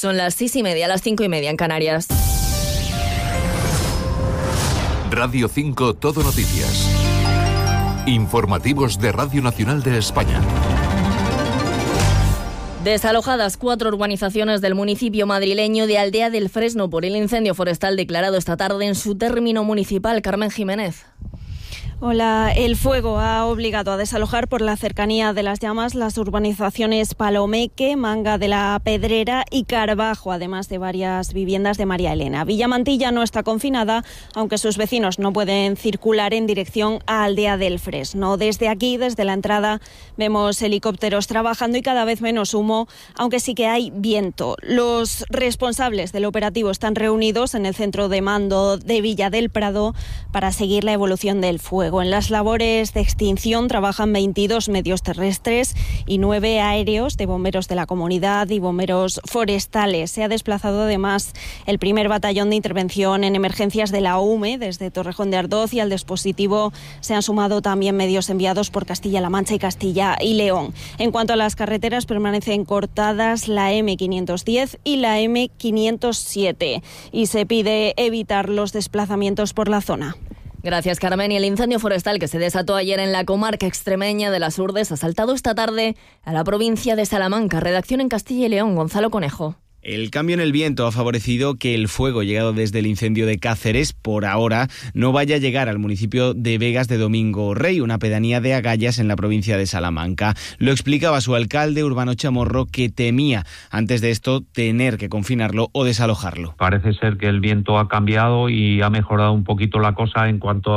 Son las 6:30, las 5:30 en Canarias. Radio 5 Todo Noticias. Informativos de Radio Nacional de España. Desalojadas 4 urbanizaciones del municipio madrileño de Aldea del Fresno por el incendio forestal declarado esta tarde en su término municipal. Carmen Jiménez. Hola, el fuego ha obligado a desalojar por la cercanía de las llamas las urbanizaciones Palomeque, Manga de la Pedrera y Carbajo, además de varias viviendas de María Elena. Villamantilla no está confinada, aunque sus vecinos no pueden circular en dirección a Aldea del Fresno. Desde aquí, desde la entrada, vemos helicópteros trabajando y cada vez menos humo, aunque sí que hay viento. Los responsables del operativo están reunidos en el centro de mando de Villa del Prado para seguir la evolución del fuego. En las labores de extinción trabajan 22 medios terrestres y 9 aéreos de bomberos de la comunidad y bomberos forestales. Se ha desplazado además el primer batallón de intervención en emergencias de la UME desde Torrejón de Ardoz, y al dispositivo se han sumado también medios enviados por Castilla-La Mancha y Castilla y León. En cuanto a las carreteras, permanecen cortadas la M510 y la M507 y se pide evitar los desplazamientos por la zona. Gracias, Carmen. Y el incendio forestal que se desató ayer en la comarca extremeña de las Urdes ha saltado esta tarde a la provincia de Salamanca. Redacción en Castilla y León, Gonzalo Conejo. El cambio en el viento ha favorecido que el fuego llegado desde el incendio de Cáceres, por ahora, no vaya a llegar al municipio de Vegas de Domingo Rey, una pedanía de Agallas en la provincia de Salamanca. Lo explicaba su alcalde, Urbano Chamorro, que temía antes de esto tener que confinarlo o desalojarlo. Parece ser que el viento ha cambiado y ha mejorado un poquito la cosa en cuanto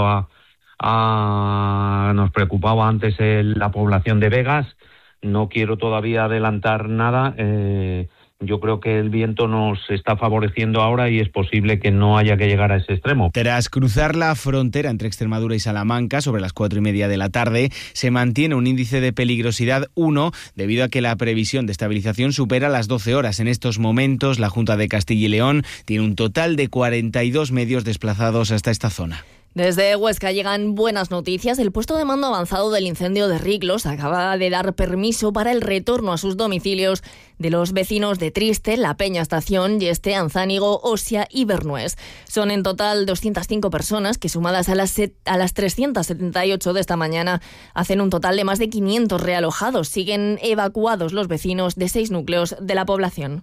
a nos preocupaba antes la población de Vegas. No quiero todavía adelantar nada. Yo creo que el viento nos está favoreciendo ahora y es posible que no haya que llegar a ese extremo. Tras cruzar la frontera entre Extremadura y Salamanca sobre las 4:30 de la tarde, se mantiene un índice de peligrosidad 1 debido a que la previsión de estabilización supera las 12 horas. En estos momentos, la Junta de Castilla y León tiene un total de 42 medios desplazados hasta esta zona. Desde Huesca llegan buenas noticias. El puesto de mando avanzado del incendio de Riglos acaba de dar permiso para el retorno a sus domicilios de los vecinos de Triste, La Peña Estación, Yeste, Anzánigo, Osia y Bernués. Son en total 205 personas que, sumadas a las 378 de esta mañana, hacen un total de más de 500 realojados. Siguen evacuados los vecinos de 6 núcleos de la población.